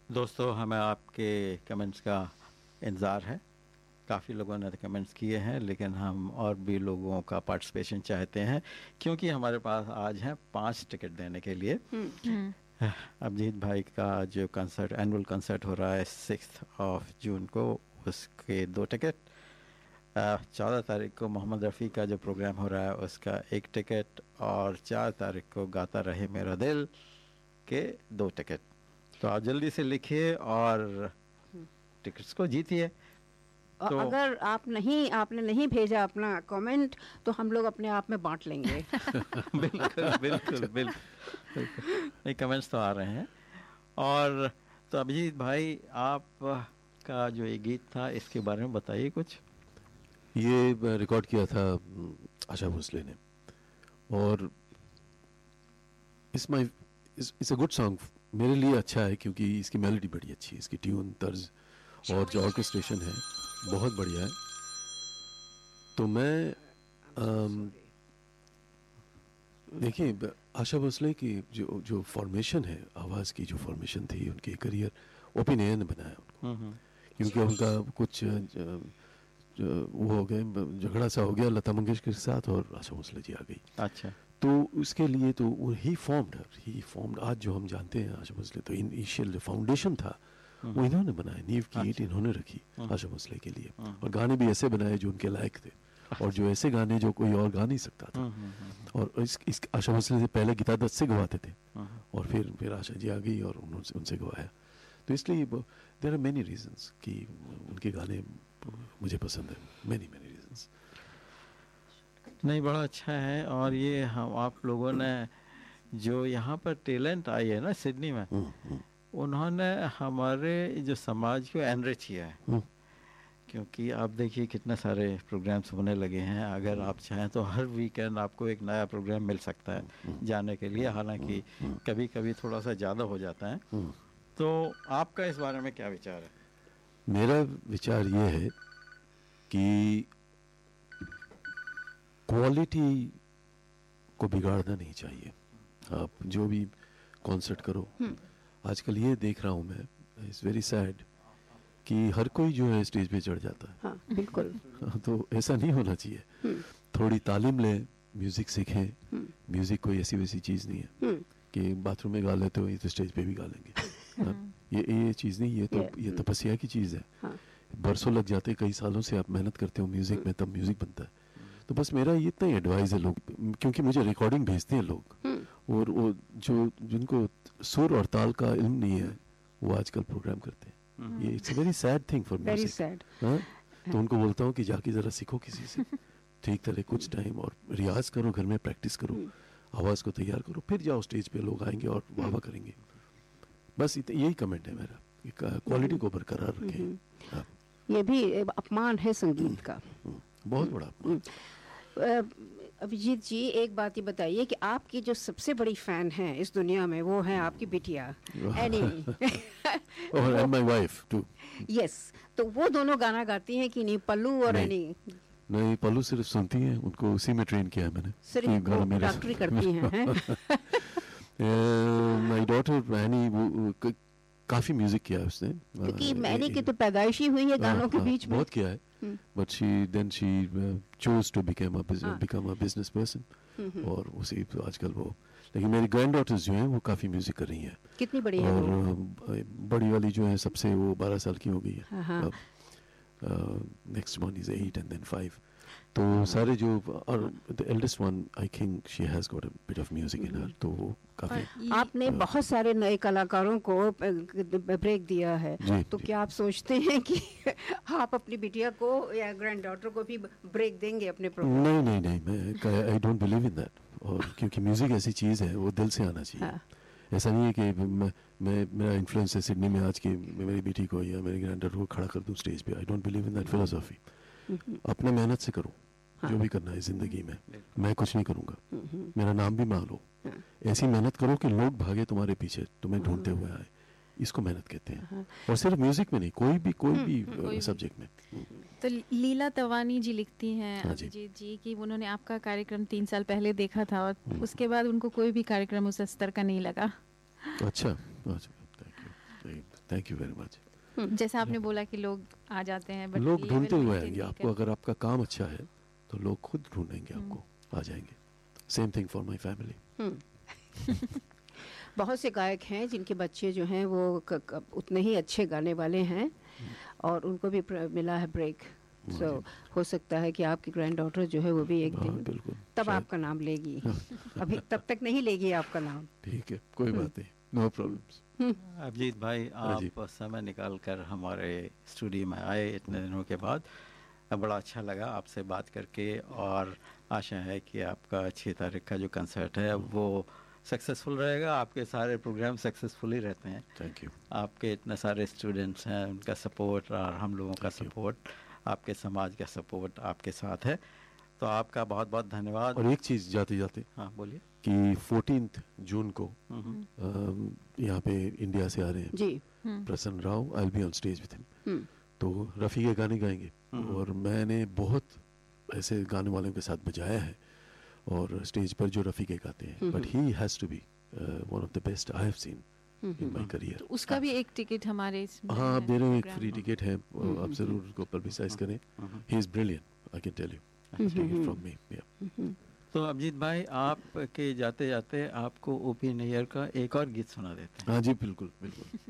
दोस्तों, हमें आपके कमेंट्स का इंतज़ार है। काफ़ी लोगों ने कमेंट्स किए हैं, लेकिन हम और भी लोगों का पार्टिसिपेशन चाहते हैं, क्योंकि हमारे पास आज हैं 5 टिकट देने के लिए। अभिजीत भाई का जो कंसर्ट, एनुअल कंसर्ट हो रहा है 6 जून को, उसके 2 टिकट। 14 तारीख को मोहम्मद रफ़ी का जो प्रोग्राम हो रहा है उसका 1 टिकट, और 4 तारीख को गाता रहे मेरा दिल के 2 टिकट। तो आप जल्दी से लिखिए और टिकट्स को जीतिए। तो अगर आपने नहीं भेजा अपना कमेंट, तो हम लोग अपने आप में बांट लेंगे। बिल्कुल बिल्कुल बिल्कुल। नहीं, कमेंट्स तो आ रहे हैं। और तो अभिजीत भाई, आप का जो ये गीत था, इसके बारे में बताइए कुछ। ये रिकॉर्ड किया था आशा भोसले ने, और इट्स अ गुड सॉन्ग। मेरे लिए अच्छा है क्योंकि इसकी मेलोडी बड़ी अच्छी है, इसकी ट्यून, तर्ज और जो ऑर्केस्ट्रेशन है बहुत बढ़िया है। तो मैं देखिए, आशा भोसले की जो फॉर्मेशन है, आवाज़ की जो फॉर्मेशन थी, उनके करियर ओपी नैयर ने बनाया उनको, क्योंकि उनका कुछ वो हो गए, झगड़ा सा हो गया लता मंगेशकर के साथ और आशा भोसले जी आ गई। अच्छा। तो उसके लिए तो ही फॉर्म्ड आज जो हम जानते हैं आशा भोसले, तो इनिशियल जो फाउंडेशन था वो इन्होंने बनाया, नींव की ईंट इन्होंने रखी आशा भोसले के लिए, और गाने भी ऐसे बनाए जो उनके लायक थे, और जो ऐसे गाने जो कोई और गा नहीं सकता था। और इस आशा भोसले से पहले गीता दत्त से गवाते थे, और फिर आशा जी आ गई और उनसे गवाया। तो इसलिए देयर आर मेनी रीजंस कि उनके गाने मुझे पसंद है, मेनी रीजंस। नहीं, बड़ा अच्छा है। और ये हम आप लोगों ने जो यहाँ पर टैलेंट आई है ना सिडनी में, उन्होंने हमारे जो समाज को एनरिच किया है। क्योंकि आप देखिए कितने सारे प्रोग्राम्स होने लगे हैं। अगर आप चाहें तो हर वीकेंड आपको एक नया प्रोग्राम मिल सकता है जाने के लिए, हालांकि कभी कभी थोड़ा सा ज़्यादा हो जाता है। तो आपका इस बारे में क्या विचार है? मेरा विचार ये है कि क्वालिटी को बिगाड़ना नहीं चाहिए। आप जो भी कॉन्सर्ट करो, आजकल ये देख रहा हूँ मैं, इट्स वेरी सैड कि हर कोई जो है स्टेज पे चढ़ जाता है। हाँ, बिल्कुल। तो ऐसा नहीं होना चाहिए। थोड़ी तालीम लें, म्यूजिक सीखें। म्यूजिक कोई ऐसी वैसी चीज़ नहीं है कि बाथरूम में गा लेते हो, ये तो स्टेज पे भी गा लेंगे। ये चीज़ नहीं, ये तपस्या की चीज़ है। बरसों लग जाते, कई सालों से आप मेहनत करते हो म्यूजिक में, तब म्यूजिक बनता है। तो बस मेरा ये इतना ही एडवाइस है लोग, क्योंकि मुझे रिकॉर्डिंग भेजते हैं लोग, और वो जिनको सुर और ताल का इल्म नहीं है, वो आजकल प्रोग्राम करते हैं। ये it's a very sad thing for music. Very sad. तो उनको बोलता हूँ कि जाके ज़रा सीखो किसी से ठीक तरह, कुछ टाइम और रियाज करो, घर में प्रैक्टिस करो, आवाज़ को तैयार करो, फिर जाओ स्टेज पे, लोग आएंगे और वाह करेंगे। बस यही कमेंट है मेरा, क्वालिटी को बरकरार रखें। ये भी अपमान है संगीत का, बहुत बड़ा अपमान। अभिजीत जी, एक बात ही बताइए कि आपकी जो सबसे बड़ी फैन है इस दुनिया में, वो है आपकी बिटिया एनी और माय वाइफ टू। यस, तो वो दोनों गाना गाती हैं कि नहीं, पल्लू और एनी? नहीं, पल्लू सिर्फ सुनती हैं, उनको उसी में ट्रेन किया है मैंने। सिर्फ डॉक्टरी करती हैं। माय डॉटर एनी काफी म्यूजिक किया है उसने, क्योंकि मैंने की तो पैदाइश ही हुई है गानों के बीच में। बहुत किया है, but she chose to become a business person, और उसी आजकल वो, लेकिन मेरी ग्रैंड डॉटर्स जो हैं वो काफ़ी म्यूजिक कर रही हैं। कितनी बड़ी है? और बड़ी वाली जो है सबसे, वो 12 साल की हो गई है। Next one is 8 and then 5। तो सारे जो, और the eldest one I think she has got a bit of music in हर, तो वो काफी। आपने बहुत सारे नए कलाकारों को ब्रेक दिया है, तो क्या आप सोचते हैं कि आप अपनी बिटिया को या ग्रैंड डॉटर को भी ब्रेक देंगे अपने प्रोग्राम? नहीं, मैं I don't believe in that. और क्योंकि म्यूजिक ऐसी चीज़ है, वो दिल से आना चाहिए। ऐसा नहीं है कि मैं मेरा इन्फ्लुएंस है सिडनी में आज की मेरी बेटी को या मेरी ग्रैंड डॉटर को खड़ा कर दूं स्टेज पे। I don't believe in that philosophy. अपने मेहनत से करो जो भी करना है ज़िंदगी में। मैं कुछ नहीं करूँगा, मेरा नाम भी मान लो। ऐसी मेहनत करो कि लोग भागे तुम्हारे पीछे, तुम्हें ढूंढते हुए आए। इसको मेहनत कहते हैं। और सिर्फ म्यूजिक में नहीं, कोई भी सब्जेक्ट में। तो लीला तवानी जी लिखती हैं अभिजीत जी कि उन्होंने आपका कार्यक्रम 3 साल पहले देखा था, और उसके बाद उनको कोई भी कार्यक्रम उस स्तर का नहीं लगा। अच्छा, thank you. Thank you very much. जैसा आपने बोला कि लोग आ जाते हैं, but लोग level ढूंढते हुए maintain आएंगे नहीं आपको, अगर आपका काम अच्छा है तो लोग खुद ढूंढेंगे आपको, आ जाएंगे। Same thing for my family. बहुत से गायक हैं जिनके बच्चे जो हैं वो उतने ही अच्छे गाने वाले हैं और उनको भी मिला है ब्रेक। सो हो सकता है कि आपकी ग्रैंड डॉटर जो है वो भी एक दिन तब आपका नाम लेगी। अभी तब तक नहीं लेगी आपका नाम। ठीक है, कोई बात नहीं, नो प्रॉब्लम्स। अभिजीत भाई, आप समय निकाल कर हमारे स्टूडियो में आए इतने दिनों के बाद, बड़ा अच्छा लगा आपसे बात करके और आशा है कि आपका 6 तारीख का जो कंसर्ट है वो सक्सेसफुल रहेगा। आपके सारे प्रोग्राम सक्सेसफुल ही रहते हैं। Thank you. आपके इतने सारे स्टूडेंट्स हैं, उनका सपोर्ट और हम लोगों का सपोर्ट, आपके समाज का सपोर्ट आपके साथ है, तो आपका बहुत बहुत धन्यवाद। और एक चीज़ जाते जाते, हाँ बोलिए, कि 14 जून को यहाँ पे इंडिया से आ रहे हैं जी प्रसन्न Rao, I will be on stage with him. तो रफ़ी के गाने गाएंगे और मैंने बहुत ऐसे गाने वालों के साथ बजाया है और स्टेज पर जो रफ़ी के गाते हैं, but he has to be one of the best I have seen in my career. उसका भी एक टिकट हमारे इसमें हाँ, आप दे रहे हो, एक फ्री टिकट है, आप ज़रूर उसको पब्लिसाइज करें। He is brilliant, I can tell you, take it from me. तो अभिजीत भाई, आपके जाते जाते आपको ओपी नैयर का एक और गीत सुना देते हैं। हाँ जी, बिल्कुल बिल्कुल।